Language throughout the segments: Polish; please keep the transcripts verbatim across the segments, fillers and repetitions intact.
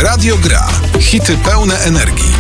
Radio Gra. Hity pełne energii.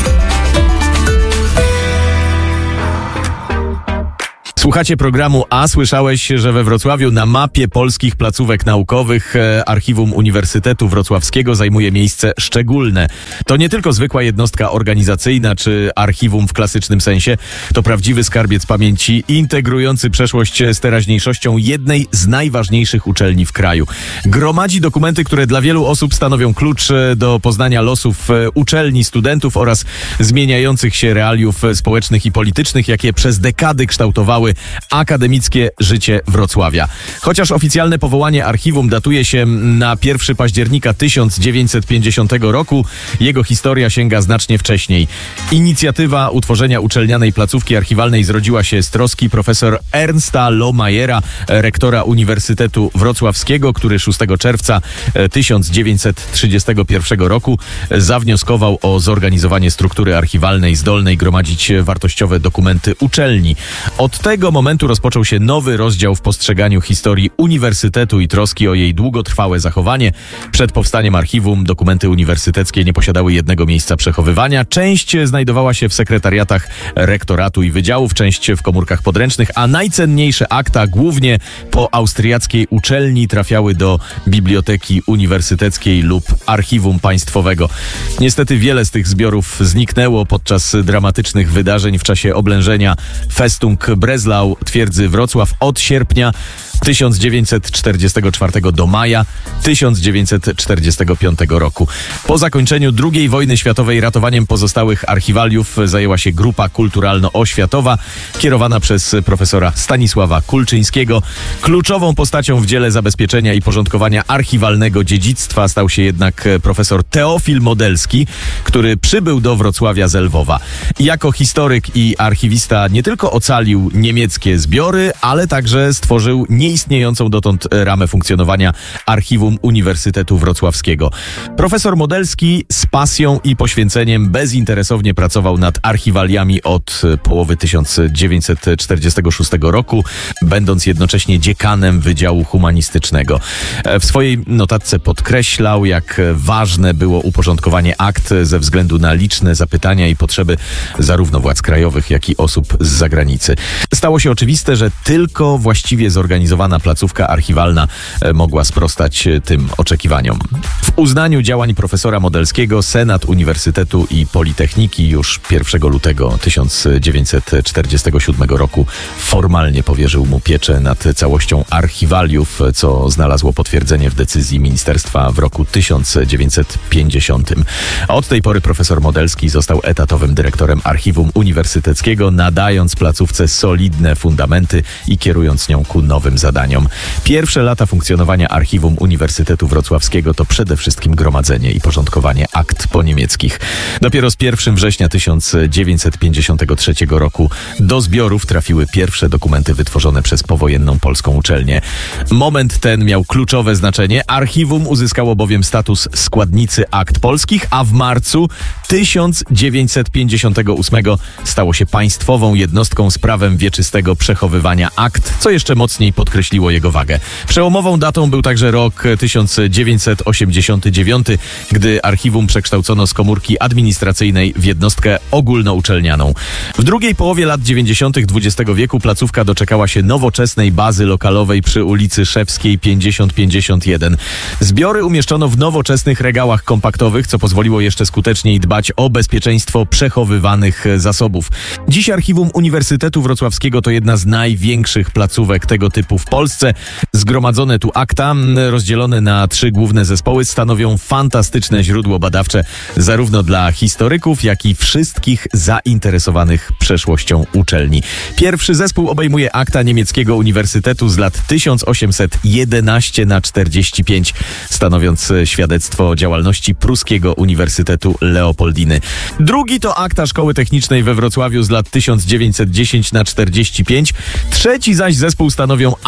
Słuchacie programu A. Słyszałeś, że we Wrocławiu na mapie polskich placówek naukowych Archiwum Uniwersytetu Wrocławskiego zajmuje miejsce szczególne. To nie tylko zwykła jednostka organizacyjna czy archiwum w klasycznym sensie. To prawdziwy skarbiec pamięci integrujący przeszłość z teraźniejszością jednej z najważniejszych uczelni w kraju. Gromadzi dokumenty, które dla wielu osób stanowią klucz do poznania losów uczelni, studentów oraz zmieniających się realiów społecznych i politycznych, jakie przez dekady kształtowały akademickie życie Wrocławia. Chociaż oficjalne powołanie archiwum datuje się na pierwszego października tysiąc dziewięćset pięćdziesiątego roku, jego historia sięga znacznie wcześniej. Inicjatywa utworzenia uczelnianej placówki archiwalnej zrodziła się z troski profesor Ernsta Lohmeyera, rektora Uniwersytetu Wrocławskiego, który szóstego czerwca tysiąc dziewięćset trzydziestego pierwszego roku zawnioskował o zorganizowanie struktury archiwalnej zdolnej gromadzić wartościowe dokumenty uczelni. Od tego momentu rozpoczął się nowy rozdział w postrzeganiu historii uniwersytetu i troski o jej długotrwałe zachowanie. Przed powstaniem archiwum dokumenty uniwersyteckie nie posiadały jednego miejsca przechowywania. Część znajdowała się w sekretariatach rektoratu i wydziałów, część w komórkach podręcznych, a najcenniejsze akta, głównie po austriackiej uczelni, trafiały do Biblioteki Uniwersyteckiej lub Archiwum Państwowego. Niestety wiele z tych zbiorów zniknęło podczas dramatycznych wydarzeń w czasie oblężenia Festung Breslau twierdzy Wrocław od sierpnia tysiąc dziewięćset czterdziestego czwartego do maja tysiąc dziewięćset czterdziestego piątego roku. Po zakończeniu drugiej wojny światowej ratowaniem pozostałych archiwaliów zajęła się grupa kulturalno-oświatowa kierowana przez profesora Stanisława Kulczyńskiego. Kluczową postacią w dziele zabezpieczenia i porządkowania archiwalnego dziedzictwa stał się jednak profesor Teofil Modelski, który przybył do Wrocławia z Lwowa. Jako historyk i archiwista nie tylko ocalił niemieckie zbiory, ale także stworzył nieistniejącą dotąd ramę funkcjonowania Archiwum Uniwersytetu Wrocławskiego. Profesor Modelski z pasją i poświęceniem bezinteresownie pracował nad archiwaliami od połowy tysiąc dziewięćset czterdziestego szóstego roku, będąc jednocześnie dziekanem Wydziału Humanistycznego. W swojej notatce podkreślał, jak ważne było uporządkowanie akt ze względu na liczne zapytania i potrzeby zarówno władz krajowych, jak i osób z zagranicy. Stało się oczywiste, że tylko właściwie zorganizowana placówka archiwalna mogła sprostać tym oczekiwaniom. W uznaniu działań profesora Modelskiego Senat Uniwersytetu i Politechniki już pierwszego lutego tysiąc dziewięćset czterdziestego siódmego roku formalnie powierzył mu pieczę nad całością archiwaliów, co znalazło potwierdzenie w decyzji ministerstwa w roku tysiąc dziewięćset pięćdziesiątym. Od tej pory profesor Modelski został etatowym dyrektorem Archiwum Uniwersyteckiego, nadając placówce solidne fundamenty i kierując nią ku nowym zadaniom. Pierwsze lata funkcjonowania Archiwum Uniwersytetu Wrocławskiego to przede wszystkim gromadzenie i porządkowanie akt poniemieckich. Dopiero z pierwszego września tysiąc dziewięćset pięćdziesiątego trzeciego roku do zbiorów trafiły pierwsze dokumenty wytworzone przez powojenną polską uczelnię. Moment ten miał kluczowe znaczenie. Archiwum uzyskało bowiem status składnicy akt polskich, a w marcu tysiąc dziewięćset pięćdziesiątego ósmego stało się państwową jednostką z prawem wieczystego przechowywania akt, co jeszcze mocniej podkreśliło jego wagę. Przełomową datą był także rok tysiąc dziewięćset osiemdziesiąty dziewiąty, gdy archiwum przekształcono z komórki administracyjnej w jednostkę ogólnouczelnianą. W drugiej połowie lat dziewięćdziesiątych dwudziestego wieku placówka doczekała się nowoczesnej bazy lokalowej przy ulicy Szewskiej pięćdziesiąt pięćdziesiąt jeden. Zbiory umieszczono w nowoczesnych regałach kompaktowych, co pozwoliło jeszcze skuteczniej dbać o bezpieczeństwo przechowywanych zasobów. Dziś Archiwum Uniwersytetu Wrocławskiego to jedna z największych placówek tego typu w Polsce. Zgromadzone tu akta, rozdzielone na trzy główne zespoły, stanowią fantastyczne źródło badawcze zarówno dla historyków, jak i wszystkich zainteresowanych przeszłością uczelni. Pierwszy zespół obejmuje akta niemieckiego uniwersytetu z lat tysiąc osiemset jedenaście na czterdzieści pięć, stanowiąc świadectwo działalności pruskiego Uniwersytetu Leopoldiny. Drugi to akta Szkoły Technicznej we Wrocławiu z lat tysiąc dziewięćset dziesięć na czterdzieści pięć. Trzeci zaś zespół stanowią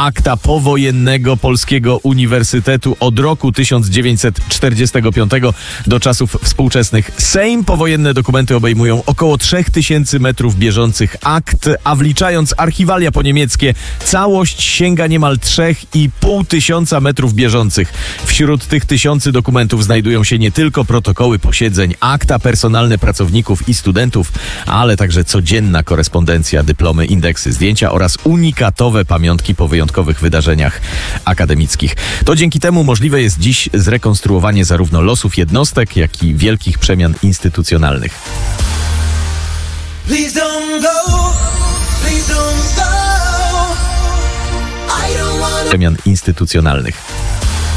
akta powojennego Polskiego Uniwersytetu od roku tysiąc dziewięćset czterdziestego piątego do czasów współczesnych. Sejm powojenne dokumenty obejmują około trzech tysięcy metrów bieżących akt, a wliczając archiwalia poniemieckie, całość sięga niemal trzech i pół tysiąca metrów bieżących. Wśród tych tysiący dokumentów znajdują się nie tylko protokoły posiedzeń, akta personalne pracowników i studentów, ale także codzienna korespondencja, dyplomy, indeksy, zdjęcia oraz unikatowe pamiątki po wyjątkowych wydarzeniach akademickich. To dzięki temu możliwe jest dziś zrekonstruowanie zarówno losów jednostek, jak i wielkich przemian instytucjonalnych. Please don't go, please don't go. I don't wanna... Przemian instytucjonalnych.